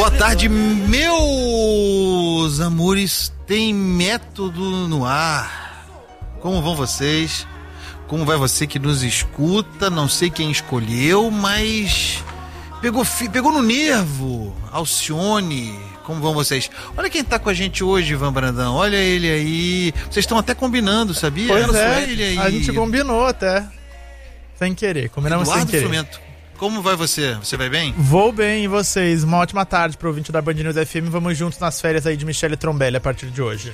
Boa tarde, meus amores. Tem método no ar. Como vão vocês? Como vai você que nos escuta? Não sei quem escolheu, mas pegou no nervo. Alcione, como vão vocês? Olha quem tá com a gente hoje, Ivan Brandão. Olha ele aí. Vocês estão até combinando, sabia? Pois é, ele aí. a gente combinou até. Sem querer, combinamos Eduardo sem querer. Frumento. Como vai você? Você vai bem? Vou bem, e vocês? Uma ótima tarde pro ouvinte da Band News FM. Vamos juntos nas férias aí de Michele Trombelli a partir de hoje.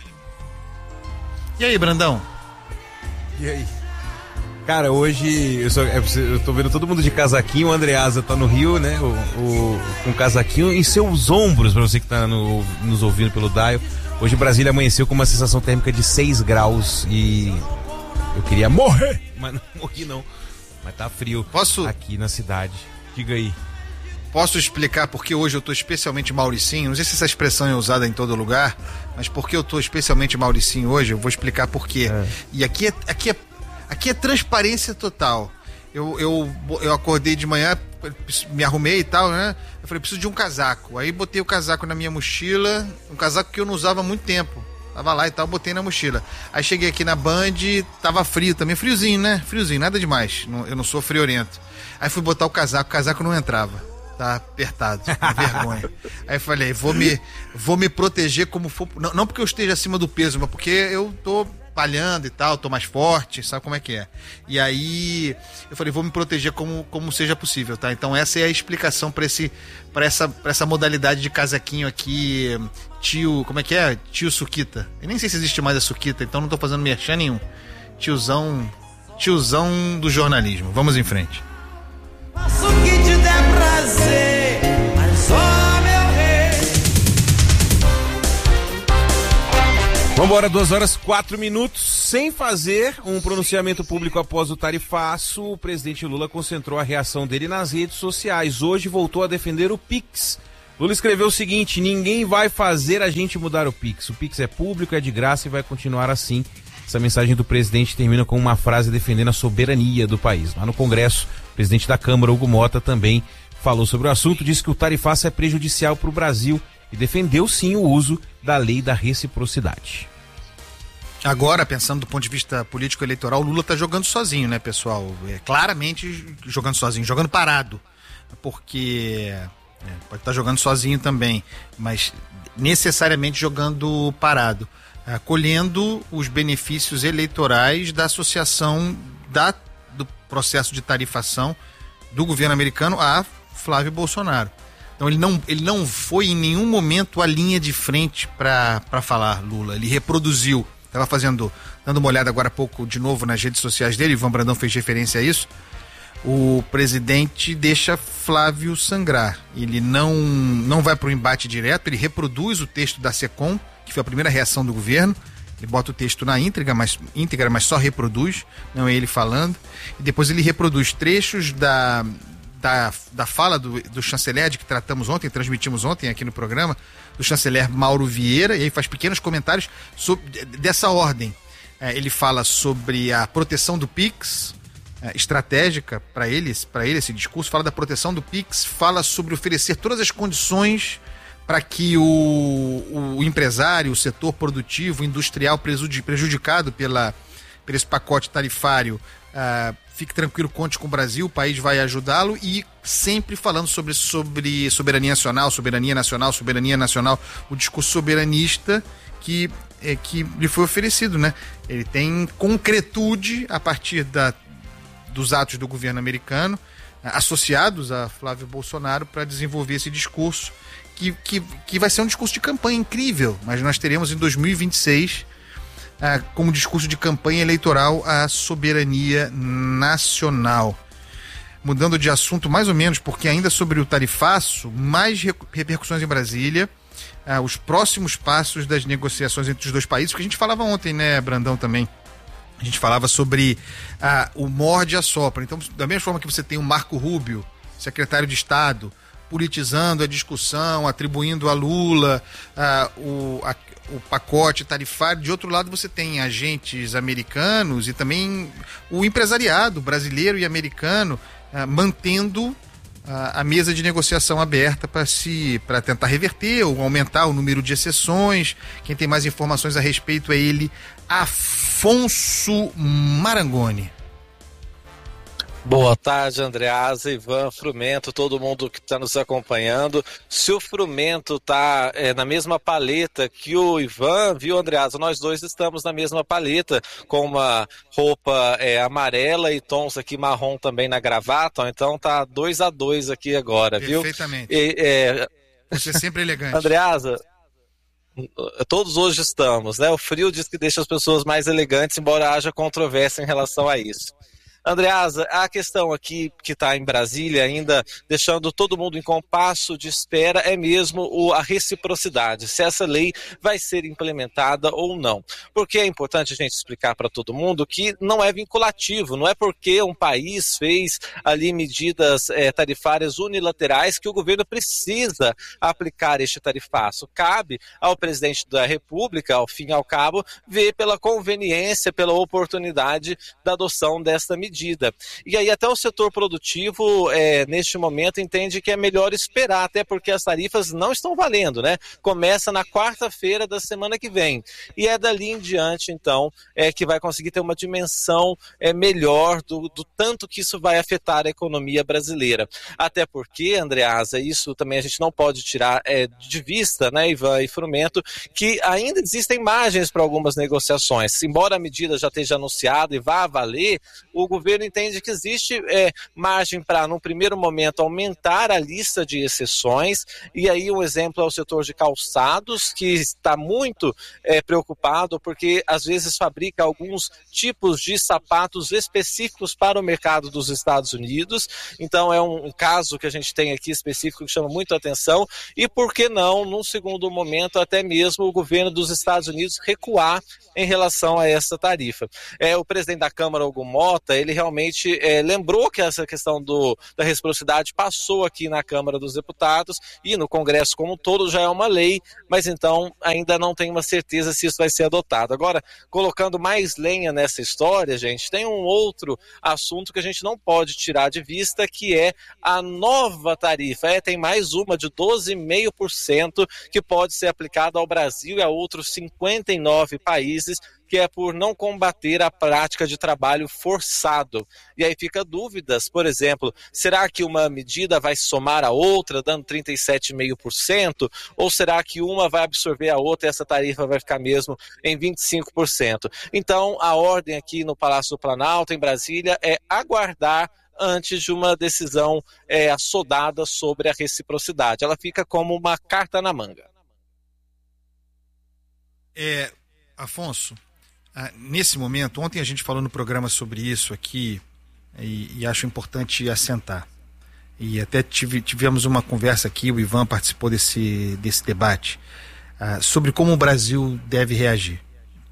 E aí, Brandão? E aí? Cara, hoje eu tô vendo todo mundo de casaquinho. O Andreasa tá no Rio, né? Com casaquinho em seus ombros, pra você que tá nos ouvindo pelo dial. Hoje Brasília amanheceu com uma sensação térmica de 6 graus e eu queria morrer, mas não morri não. Mas tá frio aqui na cidade. Diga aí. Posso explicar porque hoje eu tô especialmente Mauricinho? Não sei se essa expressão é usada em todo lugar, mas porque eu tô especialmente Mauricinho hoje, eu vou explicar por quê. E aqui é transparência total. Eu acordei de manhã, me arrumei e tal, né? Eu falei, preciso de um casaco. Aí botei o casaco na minha mochila, um casaco que eu não usava há muito tempo. Tava lá e tal, botei na mochila. Aí cheguei aqui na Band, tava frio também, friozinho, né? Friozinho, nada demais. Eu não sou friorento. Aí fui botar o casaco não entrava. Tá apertado, uma vergonha. Aí falei, vou me proteger como for. Não porque eu esteja acima do peso, mas porque eu tô palhando e tal, tô mais forte, sabe como é que é? E aí eu falei, vou me proteger como seja possível, tá? Então essa é a explicação pra essa modalidade de casaquinho aqui, tio, como é que é? Tio Suquita. Eu nem sei se existe mais a Suquita, então não tô fazendo merchan nenhum. Tiozão do jornalismo. Vamos em frente. Faço o que te der prazer, mas ó meu rei. Vambora, 2h04, sem fazer um pronunciamento público após o tarifaço, o presidente Lula concentrou a reação dele nas redes sociais. Hoje voltou a defender o Pix. Lula escreveu o seguinte: ninguém vai fazer a gente mudar o Pix. O Pix é público, é de graça e vai continuar assim. Essa mensagem do presidente termina com uma frase defendendo a soberania do país. Lá no Congresso, o presidente da Câmara, Hugo Mota, também falou sobre o assunto, disse que o tarifaço é prejudicial para o Brasil e defendeu sim o uso da lei da reciprocidade. Agora, pensando do ponto de vista político-eleitoral, o Lula tá jogando sozinho, né, pessoal? Claramente jogando sozinho, jogando parado. Porque pode estar jogando sozinho também, mas necessariamente jogando parado. Colhendo os benefícios eleitorais da associação do processo de tarifação do governo americano a Flávio Bolsonaro. Então ele não foi em nenhum momento a linha de frente para falar Lula. Ele reproduziu. Estava dando uma olhada agora há pouco de novo nas redes sociais dele, Ivan Brandão fez referência a isso. O presidente deixa Flávio sangrar. Ele não vai para o embate direto, ele reproduz o texto da SECOM, que foi a primeira reação do governo. Ele bota o texto na íntegra, mas só reproduz, não é ele falando. E depois ele reproduz trechos da fala do chanceler, de que transmitimos ontem aqui no programa, do chanceler Mauro Vieira, e aí faz pequenos comentários dessa ordem. Ele fala sobre a proteção do PIX, estratégica para ele esse discurso, fala da proteção do PIX, fala sobre oferecer todas as condições para que o empresário, o setor produtivo, industrial prejudicado por esse pacote tarifário, fique tranquilo, conte com o Brasil, o país vai ajudá-lo, e sempre falando sobre soberania nacional, o discurso soberanista que lhe foi oferecido, né? Ele tem concretude a partir dos atos do governo americano, associados a Flávio Bolsonaro, para desenvolver esse discurso que vai ser um discurso de campanha incrível, mas nós teremos em 2026 como discurso de campanha eleitoral a soberania nacional. Mudando de assunto mais ou menos, porque ainda sobre o tarifaço, mais repercussões em Brasília, os próximos passos das negociações entre os dois países, que a gente falava ontem, né, Brandão, também. A gente falava sobre o morde e assopra. Então, da mesma forma que você tem o Marco Rubio, secretário de Estado, politizando a discussão, atribuindo a Lula o pacote tarifário. De outro lado, você tem agentes americanos e também o empresariado brasileiro e americano mantendo a mesa de negociação aberta para tentar reverter ou aumentar o número de exceções. Quem tem mais informações a respeito é ele, Afonso Marangoni. Boa tarde, Andreasa, Ivan, Frumento, todo mundo que está nos acompanhando. Se o Frumento está na mesma paleta que o Ivan, viu, Andreasa? Nós dois estamos na mesma paleta, com uma roupa amarela e tons aqui marrom também na gravata, então tá 2-2 aqui agora, viu? Perfeitamente. Você é sempre elegante. Andreasa, todos hoje estamos, né? O frio diz que deixa as pessoas mais elegantes, embora haja controvérsia em relação a isso. Andreasa, a questão aqui que está em Brasília ainda deixando todo mundo em compasso de espera é mesmo a reciprocidade, se essa lei vai ser implementada ou não. Porque é importante a gente explicar para todo mundo que não é vinculativo, não é porque um país fez ali medidas tarifárias unilaterais que o governo precisa aplicar este tarifaço. Cabe ao presidente da República, ao fim e ao cabo, ver pela conveniência, pela oportunidade da adoção desta medida. E aí até o setor produtivo, neste momento, entende que é melhor esperar, até porque as tarifas não estão valendo, né? Começa na quarta-feira da semana que vem. E é dali em diante, então, que vai conseguir ter uma dimensão melhor do tanto que isso vai afetar a economia brasileira. Até porque, Andreasa, isso também a gente não pode tirar de vista, né, Ivan e Frumento, que ainda existem margens para algumas negociações. Embora a medida já esteja anunciada e vá valer, o governo entende que existe margem para, num primeiro momento, aumentar a lista de exceções, e aí um exemplo é o setor de calçados, que está muito preocupado, porque às vezes fabrica alguns tipos de sapatos específicos para o mercado dos Estados Unidos, então é um caso que a gente tem aqui específico que chama muito a atenção, e por que não, num segundo momento, até mesmo o governo dos Estados Unidos recuar em relação a essa tarifa. O presidente da Câmara, Hugo Mota, ele realmente lembrou que essa questão da reciprocidade passou aqui na Câmara dos Deputados e no Congresso como um todo já é uma lei, mas então ainda não tem uma certeza se isso vai ser adotado. Agora, colocando mais lenha nessa história, gente, tem um outro assunto que a gente não pode tirar de vista, que é a nova tarifa. Tem mais uma de 12,5% que pode ser aplicada ao Brasil e a outros 59 países, que é por não combater a prática de trabalho forçado. E aí fica dúvidas, por exemplo, será que uma medida vai somar a outra, dando 37,5%? Ou será que uma vai absorver a outra e essa tarifa vai ficar mesmo em 25%? Então, a ordem aqui no Palácio do Planalto, em Brasília, é aguardar antes de uma decisão assodada sobre a reciprocidade. Ela fica como uma carta na manga. Afonso, nesse momento, ontem a gente falou no programa sobre isso aqui e acho importante assentar. E até tivemos uma conversa aqui, o Ivan participou desse debate, sobre como o Brasil deve reagir.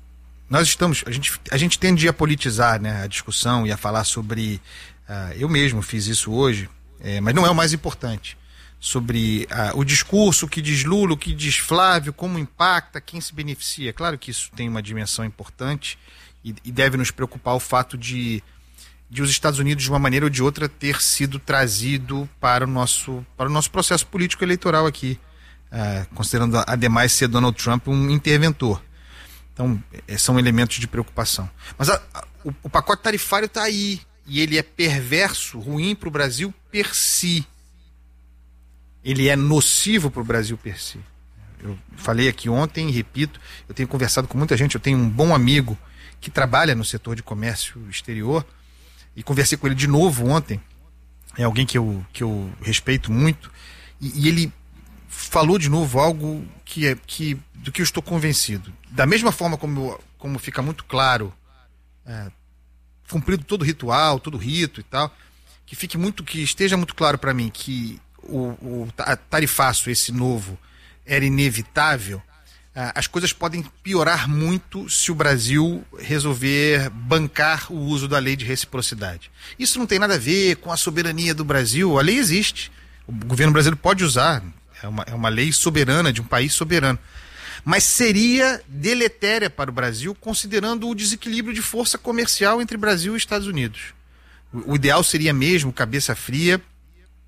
A gente tende a politizar, né, a discussão e a falar sobre, eu mesmo fiz isso hoje, mas não é o mais importante, sobre o discurso que diz Lula, o que diz Flávio, como impacta, quem se beneficia. Claro que isso tem uma dimensão importante e deve nos preocupar o fato de os Estados Unidos, de uma maneira ou de outra, ter sido trazido para o nosso processo político eleitoral aqui, considerando ademais ser Donald Trump um interventor. Então, são elementos de preocupação. Mas o pacote tarifário está aí, e ele é perverso, ruim para o Brasil per si. Ele é nocivo para o Brasil per si. Eu falei aqui ontem e repito, eu tenho conversado com muita gente, eu tenho um bom amigo que trabalha no setor de comércio exterior, e conversei com ele de novo ontem, é alguém que eu respeito muito, e ele falou de novo algo do que eu estou convencido. Da mesma forma como fica muito claro, cumprido todo o ritual, todo o rito e tal, que esteja muito claro para mim que o tarifaço, esse novo, era inevitável, as coisas podem piorar muito se o Brasil resolver bancar o uso da lei de reciprocidade. Isso não tem nada a ver com a soberania do Brasil. A lei existe. O governo brasileiro pode usar. É uma lei soberana, de um país soberano. Mas seria deletéria para o Brasil, considerando o desequilíbrio de força comercial entre Brasil e Estados Unidos. O ideal seria mesmo, cabeça fria,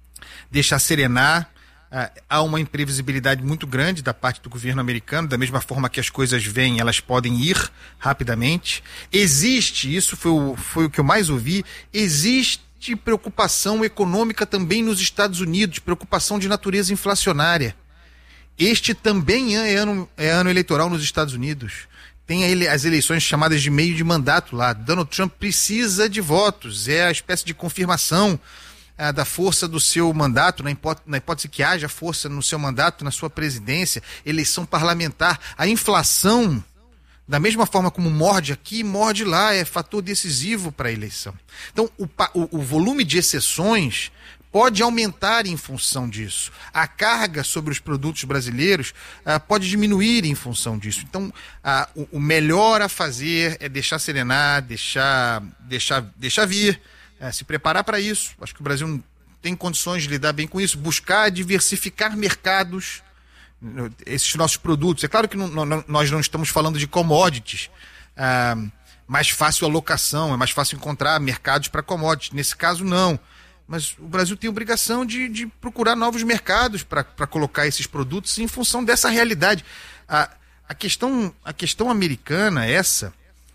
deixar serenar. Há uma imprevisibilidade muito grande da parte do governo americano, da mesma forma que as coisas vêm, elas podem ir rapidamente. Existe, isso foi o que eu mais ouvi, existe preocupação econômica também nos Estados Unidos, preocupação de natureza inflacionária. Este também é ano eleitoral nos Estados Unidos. Tem as eleições chamadas de meio de mandato lá. Donald Trump precisa de votos, é a espécie de confirmação da força do seu mandato, na hipótese que haja força no seu mandato, na sua presidência, eleição parlamentar. A inflação, da mesma forma como morde aqui, morde lá, é fator decisivo para a eleição. Então, o volume de exceções pode aumentar em função disso. A carga sobre os produtos brasileiros pode diminuir em função disso. Então, o melhor a fazer é deixar serenar, deixar vir, se preparar para isso. Acho que o Brasil tem condições de lidar bem com isso, buscar diversificar mercados, esses nossos produtos. É claro que nós não estamos falando de commodities, mais fácil alocação, é mais fácil encontrar mercados para commodities. Nesse caso, não. Mas o Brasil tem a obrigação de procurar novos mercados para colocar esses produtos em função dessa realidade. A questão americana, essa,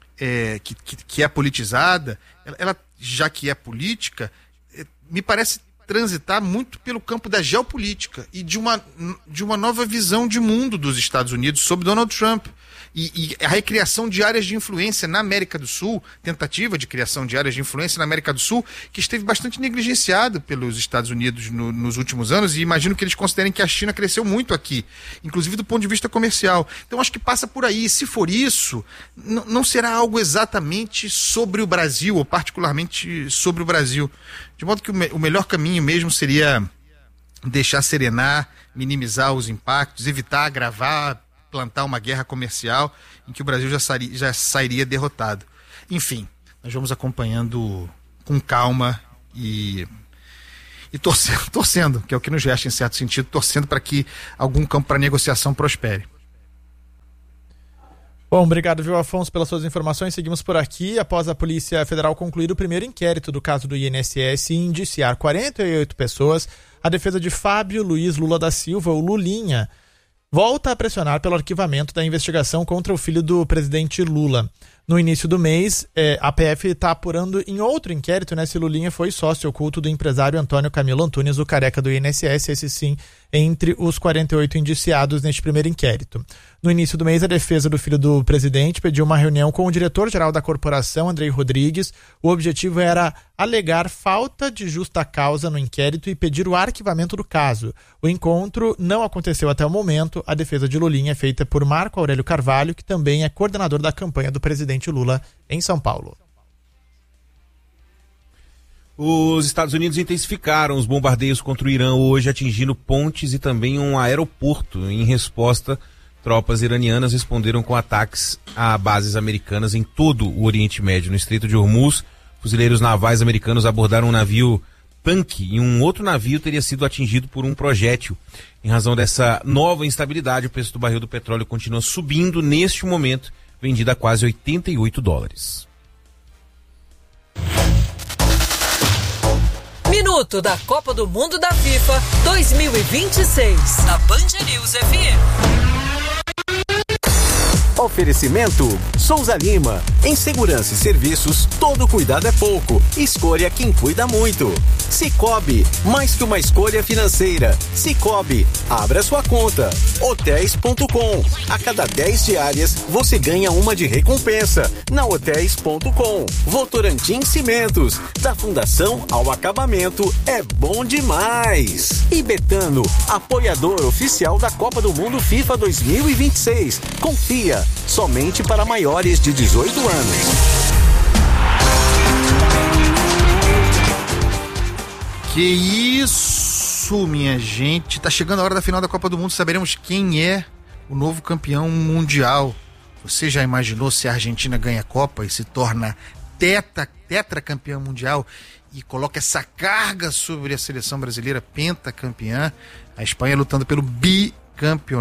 que é politizada, ela já que é política, me parece transitar muito pelo campo da geopolítica e de uma nova visão de mundo dos Estados Unidos sobre Donald Trump. E a recriação de áreas de influência na América do Sul, tentativa de criação de áreas de influência na América do Sul, que esteve bastante negligenciado pelos Estados Unidos nos últimos anos, e imagino que eles considerem que a China cresceu muito aqui, inclusive do ponto de vista comercial. Então acho que passa por aí. Se for isso, não será algo exatamente sobre o Brasil, ou particularmente sobre o Brasil. De modo que o melhor caminho mesmo seria deixar serenar, minimizar os impactos, evitar agravar, plantar uma guerra comercial em que o Brasil já sairia derrotado. Enfim, nós vamos acompanhando com calma e torcendo, que é o que nos resta em certo sentido, torcendo para que algum campo para negociação prospere. Bom, obrigado, viu, Afonso, pelas suas informações. Seguimos por aqui. Após a Polícia Federal concluir o primeiro inquérito do caso do INSS e indiciar 48 pessoas, a defesa de Fábio Luiz Lula da Silva, o Lulinha, volta a pressionar pelo arquivamento da investigação contra o filho do presidente Lula. No início do mês, a PF está apurando em outro inquérito, né, se Lulinha foi sócio oculto do empresário Antônio Camilo Antunes, o careca do INSS, esse sim, entre os 48 indiciados neste primeiro inquérito. No início do mês, a defesa do filho do presidente pediu uma reunião com o diretor-geral da corporação, Andrei Rodrigues. O objetivo era alegar falta de justa causa no inquérito e pedir o arquivamento do caso. O encontro não aconteceu até o momento. A defesa de Lulinha é feita por Marco Aurélio Carvalho, que também é coordenador da campanha do presidente Lula em São Paulo. Os Estados Unidos intensificaram os bombardeios contra o Irã hoje, atingindo pontes e também um aeroporto. Em resposta, tropas iranianas responderam com ataques a bases americanas em todo o Oriente Médio. No Estreito de Hormuz, fuzileiros navais americanos abordaram um navio tanque e um outro navio teria sido atingido por um projétil. Em razão dessa nova instabilidade, o preço do barril do petróleo continua subindo neste momento, vendido a quase $88. Minuto da Copa do Mundo da FIFA 2026, na Band News FM. Oferecimento Souza Lima. Em segurança e serviços, todo cuidado é pouco. Escolha quem cuida muito. Cicobi, mais que uma escolha financeira. Cicobi, abra sua conta. Hotéis.com. A cada 10 diárias, você ganha uma de recompensa. Na Hotéis.com. Votorantim Cimentos. Da fundação ao acabamento, é bom demais. E Betano, apoiador oficial da Copa do Mundo FIFA 2026. Confia. Somente para maiores de 18 anos. Que isso, minha gente. Tá chegando a hora da final da Copa do Mundo. Saberemos quem é o novo campeão mundial. Você já imaginou se a Argentina ganha a Copa e se torna tetracampeã mundial e coloca essa carga sobre a seleção brasileira, pentacampeã? A Espanha lutando pelo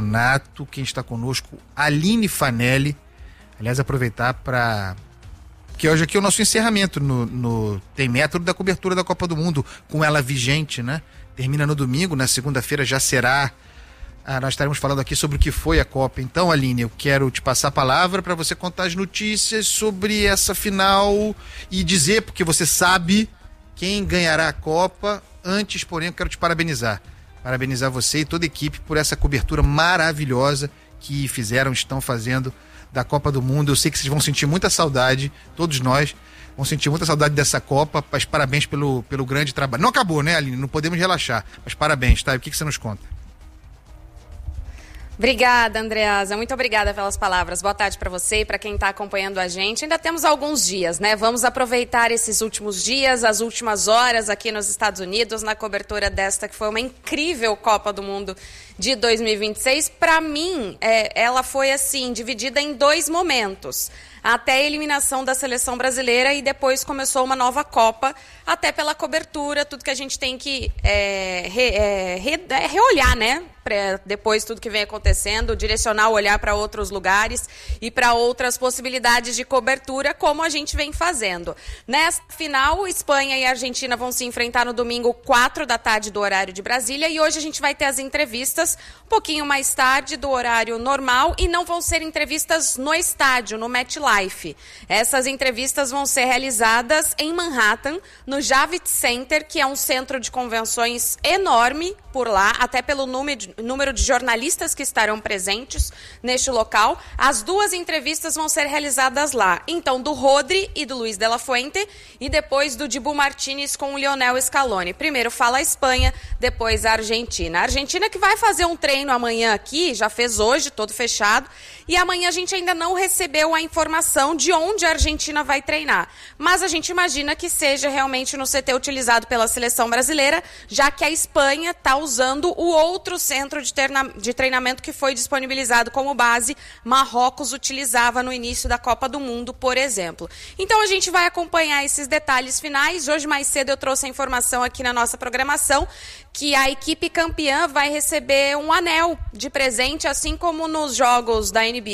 bicampeonato. Quem está conosco, Aline Fanelli. Aliás, aproveitar para que hoje aqui é o nosso encerramento tem método da cobertura da Copa do Mundo, com ela vigente, né? Termina no domingo, na segunda-feira já será. Nós estaremos falando aqui sobre o que foi a Copa. Então, Aline, eu quero te passar a palavra para você contar as notícias sobre essa final e dizer, porque você sabe quem ganhará a Copa. Antes, porém, eu quero te parabenizar. Parabenizar você e toda a equipe por essa cobertura maravilhosa que estão fazendo da Copa do Mundo. Eu sei que vocês vão sentir muita saudade, todos nós vão sentir muita saudade dessa Copa, mas parabéns pelo grande trabalho. Não acabou, né, Aline? Não podemos relaxar, mas parabéns, tá? E o que você nos conta? Obrigada, Andreasa. Muito obrigada pelas palavras. Boa tarde para você e para quem está acompanhando a gente. Ainda temos alguns dias, né? Vamos aproveitar esses últimos dias, as últimas horas aqui nos Estados Unidos, na cobertura desta que foi uma incrível Copa do Mundo de 2026. Para mim, ela foi assim, dividida em 2 momentos. Até a eliminação da seleção brasileira e depois começou uma nova Copa, até pela cobertura, tudo que a gente tem que reolhar, né? Depois tudo que vem acontecendo, direcionar o olhar para outros lugares e para outras possibilidades de cobertura, como a gente vem fazendo. Nessa final, Espanha e Argentina vão se enfrentar no domingo 4 da tarde do horário de Brasília, e hoje a gente vai ter as entrevistas um pouquinho mais tarde do horário normal, e não vão ser entrevistas no estádio, no MetLife. Essas entrevistas vão ser realizadas em Manhattan, no Javits Center, que é um centro de convenções enorme por lá, até pelo número de jornalistas que estarão presentes neste local. As 2 entrevistas vão ser realizadas lá. Então, do Rodri e do Luiz de la Fuente, e depois do Dibu Martínez com o Lionel Scaloni. Primeiro fala a Espanha, depois a Argentina. A Argentina que vai fazer um treino amanhã aqui, já fez hoje, todo fechado, e amanhã a gente ainda não recebeu a informação de onde a Argentina vai treinar. Mas a gente imagina que seja realmente no CT utilizado pela seleção brasileira, já que a Espanha está usando o outro centro de treinamento que foi disponibilizado como base, Marrocos utilizava no início da Copa do Mundo, por exemplo. Então a gente vai acompanhar esses detalhes finais. Hoje mais cedo eu trouxe a informação aqui na nossa programação que a equipe campeã vai receber um anel de presente, assim como nos jogos da NBA.